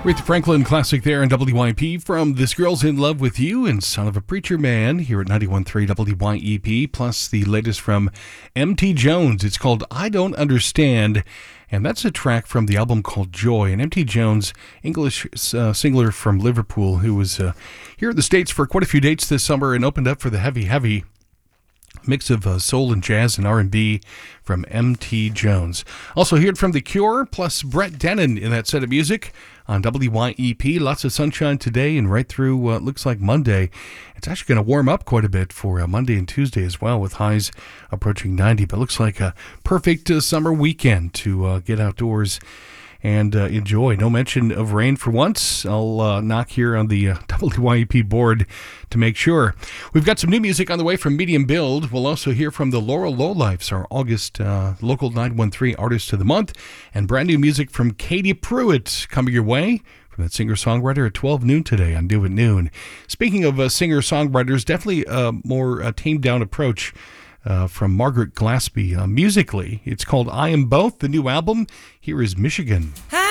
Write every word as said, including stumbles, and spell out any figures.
Aretha Franklin classic there in W Y P from This Girl's in Love with You and Son of a Preacher Man here at ninety-one point three W Y E P, plus the latest from M T Jones. It's called I Don't Understand, and that's a track from the album called Joy. And M T Jones, English uh, singer from Liverpool, who was uh, here in the States for quite a few dates this summer and opened up for the heavy, heavy mix of uh, soul and jazz and R and B from M T Jones. Also heard from The Cure, plus Brett Dennen in that set of music on W Y E P. Lots of sunshine today and right through what uh, looks like Monday. It's actually going to warm up quite a bit for uh, Monday and Tuesday as well, with highs approaching ninety. But looks like a perfect uh, summer weekend to uh, get outdoors and uh, enjoy. No mention of rain for once. I'll uh, knock here on the uh, W Y E P board to make sure. We've got some new music on the way from Medium Build. We'll also hear from the Laurel Lowlifes, our August uh, local nine one three Artist of the Month, and brand new music from Katie Pruitt coming your way from that singer-songwriter at twelve noon today on Do at Noon. Speaking of uh, singer-songwriters, definitely a more uh, tamed-down approach Uh, from Margaret Glaspie uh, musically. It's called I Am Both, the new album. Here is Michigan. Hi.